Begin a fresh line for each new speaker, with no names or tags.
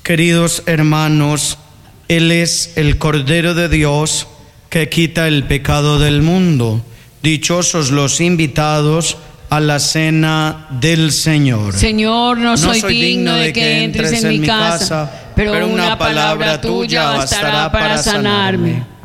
Queridos hermanos, Él es el Cordero de Dios que quita el pecado del mundo. Dichosos los invitados a la cena del Señor.
Señor, no soy digno de que entres en mi casa, pero una palabra tuya bastará para sanarme.